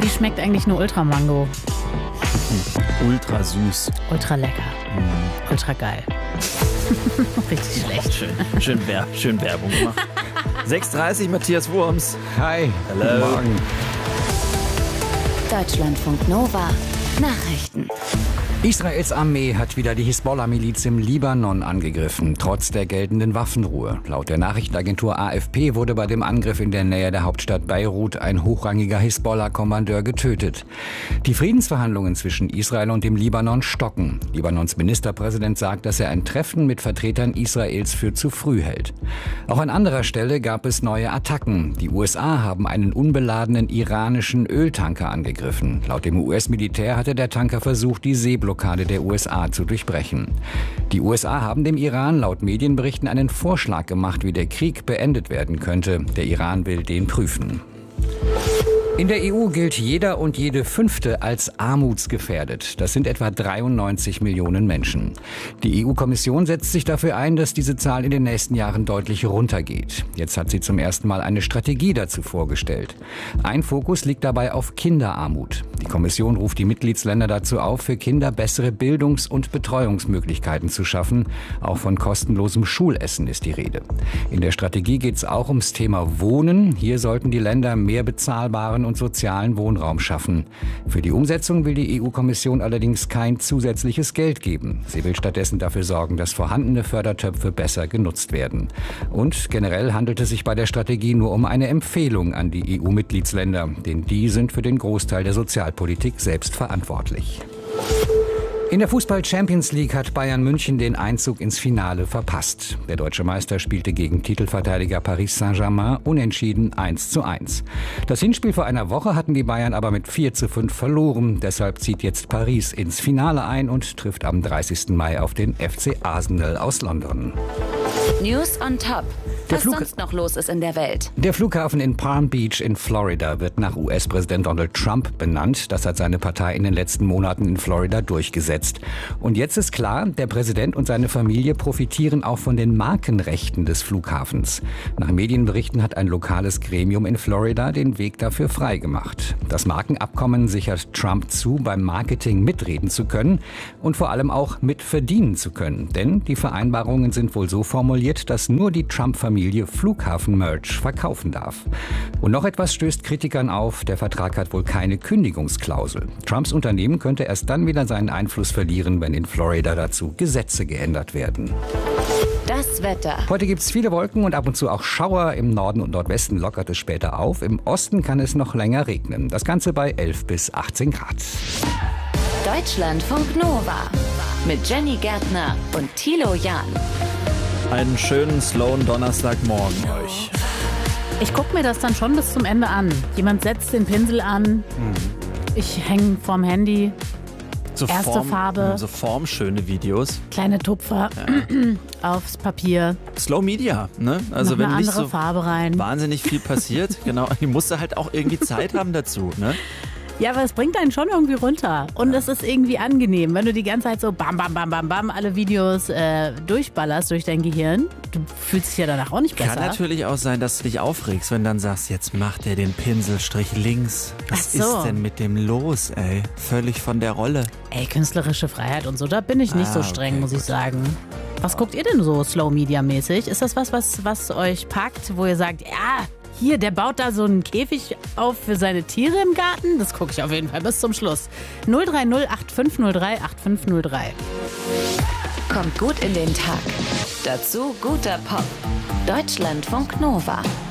Wie schmeckt eigentlich eine Ultramango? Ultra süß. Ultra lecker. Ultra geil. Richtig schlecht. Schön Werbung gemacht. 6:30 Matthias Wurms. Hi. Hello. Guten Morgen. Deutschlandfunk Nova. Nachrichten. Israels Armee hat wieder die Hisbollah-Miliz im Libanon angegriffen, trotz der geltenden Waffenruhe. Laut der Nachrichtenagentur AFP wurde bei dem Angriff in der Nähe der Hauptstadt Beirut ein hochrangiger Hisbollah-Kommandeur getötet. Die Friedensverhandlungen zwischen Israel und dem Libanon stocken. Libanons Ministerpräsident sagt, dass er ein Treffen mit Vertretern Israels für zu früh hält. Auch an anderer Stelle gab es neue Attacken. Die USA haben einen unbeladenen iranischen Öltanker angegriffen. Laut dem US-Militär hatte der Tanker versucht, die Seeblockade der USA zu durchbrechen. Die USA haben dem Iran laut Medienberichten einen Vorschlag gemacht, wie der Krieg beendet werden könnte. Der Iran will den prüfen. In der EU gilt jeder und jede Fünfte als armutsgefährdet. Das sind etwa 93 Millionen Menschen. Die EU-Kommission setzt sich dafür ein, dass diese Zahl in den nächsten Jahren deutlich runtergeht. Jetzt hat sie zum ersten Mal eine Strategie dazu vorgestellt. Ein Fokus liegt dabei auf Kinderarmut. Die Kommission ruft die Mitgliedsländer dazu auf, für Kinder bessere Bildungs- und Betreuungsmöglichkeiten zu schaffen. Auch von kostenlosem Schulessen ist die Rede. In der Strategie geht es auch ums Thema Wohnen. Hier sollten die Länder mehr bezahlbaren und sozialen Wohnraum schaffen. Für die Umsetzung will die EU-Kommission allerdings kein zusätzliches Geld geben. Sie will stattdessen dafür sorgen, dass vorhandene Fördertöpfe besser genutzt werden. Und generell handelt es sich bei der Strategie nur um eine Empfehlung an die EU-Mitgliedsländer, denn die sind für den Großteil der Sozialpolitik selbst verantwortlich. In der Fußball-Champions League hat Bayern München den Einzug ins Finale verpasst. Der deutsche Meister spielte gegen Titelverteidiger Paris Saint-Germain unentschieden 1:1. Das Hinspiel vor einer Woche hatten die Bayern aber mit 4:5 verloren. Deshalb zieht jetzt Paris ins Finale ein und trifft am 30. Mai auf den FC Arsenal aus London. News on top. Was sonst noch los ist in der Welt. Der Flughafen in Palm Beach in Florida wird nach US-Präsident Donald Trump benannt. Das hat seine Partei in den letzten Monaten in Florida durchgesetzt. Und jetzt ist klar, der Präsident und seine Familie profitieren auch von den Markenrechten des Flughafens. Nach Medienberichten hat ein lokales Gremium in Florida den Weg dafür freigemacht. Das Markenabkommen sichert Trump zu, beim Marketing mitreden zu können und vor allem auch mitverdienen zu können. Denn die Vereinbarungen sind wohl so formuliert, dass nur die Trump-Familie Flughafen-Merch verkaufen darf. Und noch etwas stößt Kritikern auf. Der Vertrag hat wohl keine Kündigungsklausel. Trumps Unternehmen könnte erst dann wieder seinen Einfluss verlieren, wenn in Florida dazu Gesetze geändert werden. Das Wetter. Heute gibt es viele Wolken und ab und zu auch Schauer. Im Norden und Nordwesten lockert es später auf. Im Osten kann es noch länger regnen. Das Ganze bei 11 bis 18 Grad. Deutschlandfunk Nova. Mit Jenny Gärtner und Thilo Jahn. Einen schönen, slowen Donnerstagmorgen euch. Ich gucke mir das dann schon bis zum Ende an. Jemand setzt den Pinsel an. Ich hänge vorm Handy. Erste Farbe. So formschöne Videos. Kleine Tupfer aufs Papier. Slow Media, ne? Also noch wenn eine nicht andere so Farbe rein. wahnsinnig viel passiert, genau. Ich musste halt auch irgendwie Zeit haben dazu, ne? Ja, aber es bringt einen schon irgendwie runter. Und es ist irgendwie angenehm, wenn du die ganze Zeit so bam, bam, bam, bam, bam alle Videos durchballerst durch dein Gehirn. Du fühlst dich ja danach auch nicht besser. Kann natürlich auch sein, dass du dich aufregst, wenn du dann sagst, jetzt macht er den Pinselstrich links. Was ist denn mit dem los, ey? Völlig von der Rolle. Ey, künstlerische Freiheit und so, da bin ich nicht so streng, muss ich sagen. Was guckt ihr denn so Slow-Media-mäßig? Ist das was euch packt, wo ihr sagt, ja, hier, der baut da so einen Käfig auf für seine Tiere im Garten? Das gucke ich auf jeden Fall bis zum Schluss. 030 8503 8503. Kommt gut in den Tag. Dazu guter Pop. Deutschlandfunk Nova.